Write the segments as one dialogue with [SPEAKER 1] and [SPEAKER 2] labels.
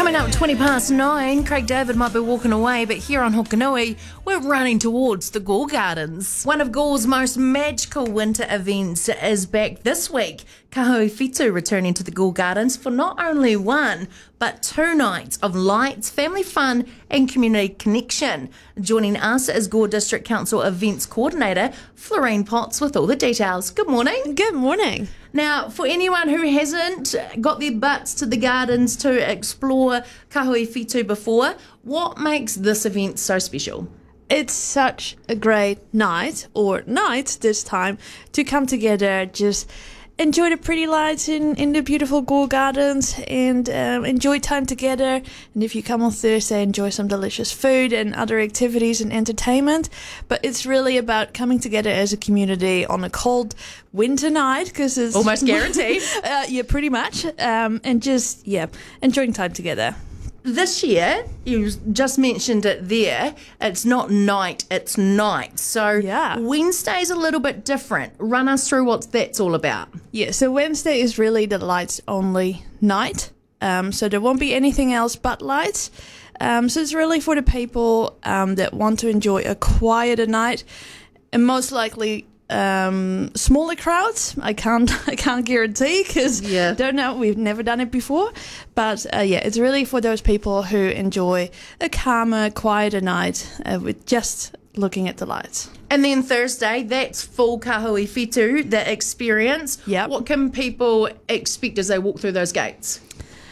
[SPEAKER 1] Coming up 9:20. Craig David might be walking away, but here on Hokanui, we're running towards the Gore Gardens. One of Gore's most magical winter events is back this week. Kahui Whitu returning to the Gore Gardens for not only one, but 2 nights of lights, family fun and community connection. Joining us is Gore District Council Events Coordinator, Florine Potts, with all the details. Good morning.
[SPEAKER 2] Good morning.
[SPEAKER 1] Now, for anyone who hasn't got their butts to the gardens to explore Kahui Whitu before, what makes this event so special?
[SPEAKER 2] It's such a great night, or nights this time, to come together, just enjoy the pretty lights in the beautiful Gore Gardens and enjoy time together. And if you come on Thursday, enjoy some delicious food and other activities and entertainment. But it's really about coming together as a community on a cold winter night, because it's
[SPEAKER 1] almost guaranteed.
[SPEAKER 2] Yeah, pretty much. And just, enjoying time together.
[SPEAKER 1] This year, you just mentioned it there, it's not night, it's night. So Wednesday's a little bit different. Run us through what that's all about.
[SPEAKER 2] Yeah, so Wednesday is really the lights only night. So there won't be anything else but lights. So it's really for the people that want to enjoy a quieter night, and most likely smaller crowds. I can't guarantee, because don't know, we've never done it before, but it's really for those people who enjoy a calmer, quieter night with just looking at the lights.
[SPEAKER 1] And then Thursday, that's full Kahui Whitu, the experience. What can people expect as they walk through those gates?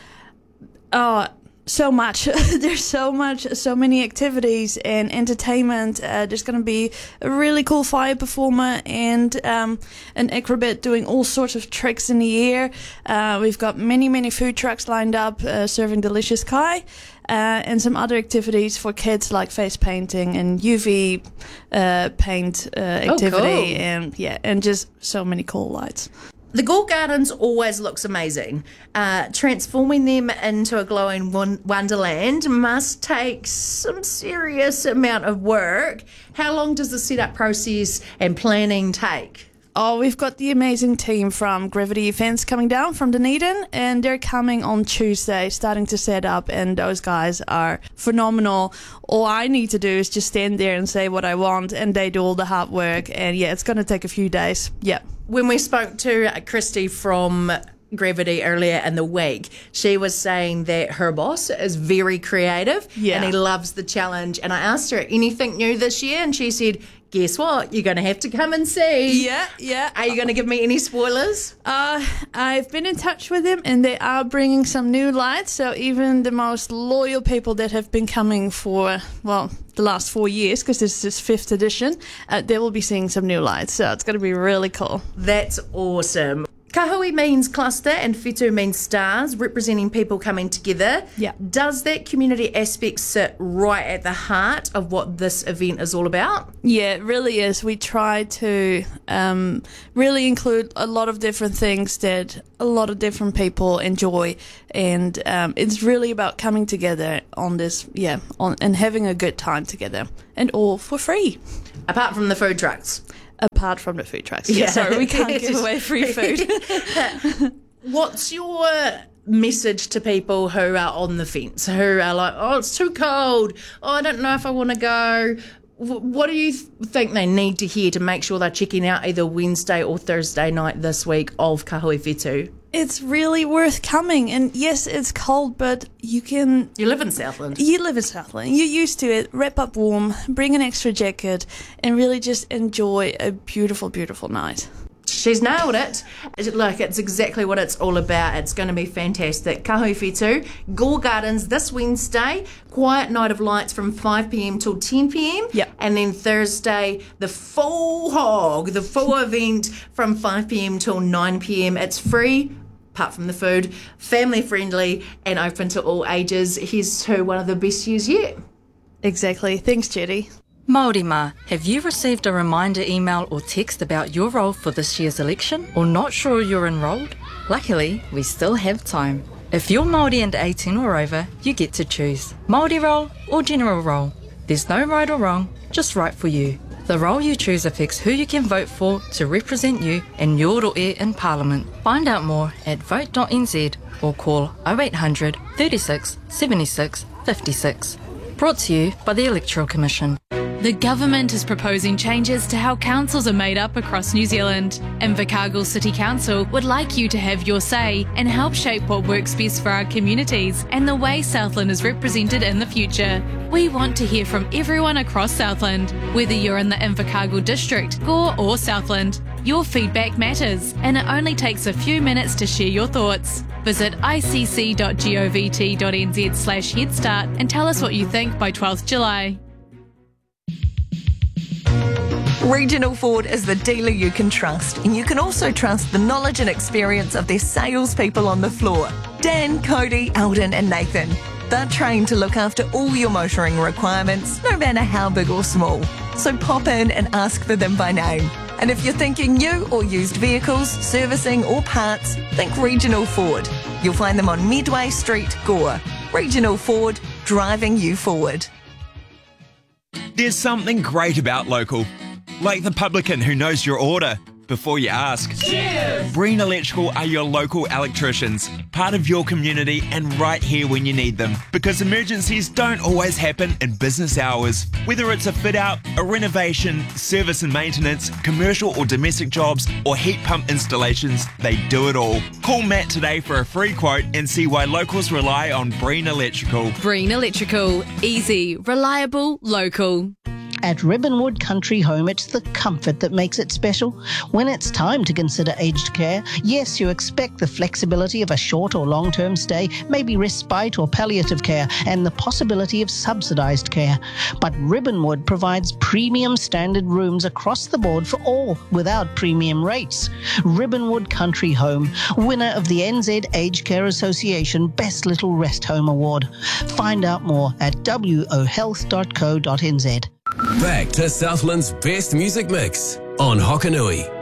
[SPEAKER 2] So much. There's so many activities and entertainment. There's going to be a really cool fire performer and an acrobat doing all sorts of tricks in the air. We've got many food trucks lined up serving delicious kai, and some other activities for kids like face painting and UV paint activity.
[SPEAKER 1] Cool.
[SPEAKER 2] And just so many cool lights.
[SPEAKER 1] The Gore Gardens always looks amazing. Transforming them into a glowing wonderland must take some serious amount of work. How long does the setup process and planning take?
[SPEAKER 2] Oh, we've got the amazing team from Gravity Events coming down from Dunedin, and they're coming on Tuesday, starting to set up, and those guys are phenomenal. All I need to do is just stand there and say what I want, and they do all the hard work, and it's going to take a few days.
[SPEAKER 1] When we spoke to Christy from Gravity earlier in the week, she was saying that her boss is very creative and he loves the challenge. And I asked her, anything new this year? And she said, guess what? You're going to have to come and see.
[SPEAKER 2] Yeah.
[SPEAKER 1] Are you going to give me any spoilers?
[SPEAKER 2] I've been in touch with them, and they are bringing some new lights. So even the most loyal people that have been coming for, the last 4 years, because this is 5th edition, they will be seeing some new lights. So it's going to be really cool.
[SPEAKER 1] That's awesome. Kahui means cluster and Whitu means stars, representing people coming together. Does that community aspect sit right at the heart of what this event is all about?
[SPEAKER 2] Yeah, it really is. We try to really include a lot of different things that a lot of different people enjoy, and it's really about coming together on this, and having a good time together, and all for free.
[SPEAKER 1] Apart from the food trucks.
[SPEAKER 2] Apart from the food trucks. Sorry, we can't give away free food.
[SPEAKER 1] What's your message to people who are on the fence, who are like, it's too cold, I don't know if I want to go? What do you think they need to hear to make sure they're checking out either Wednesday or Thursday night this week of Kahui Whitu?
[SPEAKER 2] It's really worth coming, and yes, it's cold, but you
[SPEAKER 1] live in Southland.
[SPEAKER 2] You live in Southland. You're used to it. Wrap up warm, bring an extra jacket, and really just enjoy a beautiful, beautiful night.
[SPEAKER 1] She's nailed it. Look, it's exactly what it's all about. It's going to be fantastic. Kahui Whitu, Gore Gardens this Wednesday, quiet night of lights from 5 p.m. till 10 p.m. And then Thursday, the full hog, the full event from 5 p.m. till 9 p.m. It's free, apart from the food, family friendly and open to all ages. Here's to one of the best years yet.
[SPEAKER 2] Exactly. Thanks, Judy.
[SPEAKER 3] Māori mā, have you received a reminder email or text about your role for this year's election, or not sure you're enrolled? Luckily, we still have time. If you're Māori and 18 or over, you get to choose Māori role or general role. There's no right or wrong, just right for you. The role you choose affects who you can vote for to represent you in your roe in Parliament. Find out more at vote.nz or call 0800 36 76 56. Brought to you by the Electoral Commission.
[SPEAKER 4] The government is proposing changes to how councils are made up across New Zealand. Invercargill City Council would like you to have your say and help shape what works best for our communities and the way Southland is represented in the future. We want to hear from everyone across Southland, whether you're in the Invercargill District, Gore or Southland. Your feedback matters, and it only takes a few minutes to share your thoughts. Visit icc.govt.nz/headstart and tell us what you think by 12th July.
[SPEAKER 5] Regional Ford is the dealer you can trust, and you can also trust the knowledge and experience of their salespeople on the floor. Dan, Cody, Eldon and Nathan. They're trained to look after all your motoring requirements, no matter how big or small. So pop in and ask for them by name. And if you're thinking new or used vehicles, servicing or parts, think Regional Ford. You'll find them on Midway Street, Gore. Regional Ford, driving you forward.
[SPEAKER 6] There's something great about local. Like the publican who knows your order before you ask. Cheers! Breen Electrical are your local electricians, part of your community and right here when you need them. Because emergencies don't always happen in business hours. Whether it's a fit out, a renovation, service and maintenance, commercial or domestic jobs, or heat pump installations, they do it all. Call Matt today for a free quote and see why locals rely on Breen Electrical.
[SPEAKER 4] Breen Electrical. Easy, reliable, local.
[SPEAKER 7] At Ribbonwood Country Home, it's the comfort that makes it special. When it's time to consider aged care, yes, you expect the flexibility of a short or long-term stay, maybe respite or palliative care, and the possibility of subsidised care. But Ribbonwood provides premium standard rooms across the board for all, without premium rates. Ribbonwood Country Home, winner of the NZ Aged Care Association Best Little Rest Home Award. Find out more at wohealth.co.nz.
[SPEAKER 8] Back to Southland's best music mix on Hokanui.